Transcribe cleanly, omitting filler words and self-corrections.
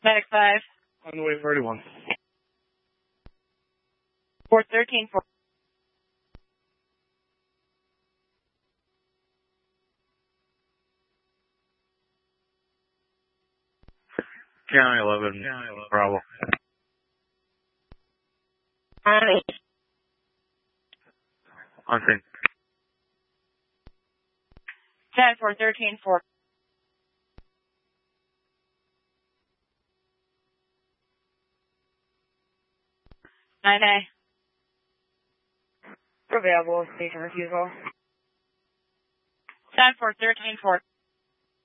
Medic 5. On the way 31. 413, 4. County 11, Bravo. On scene. 10, 413, 4. 9A. Available, station refusal. 10, 413, 4.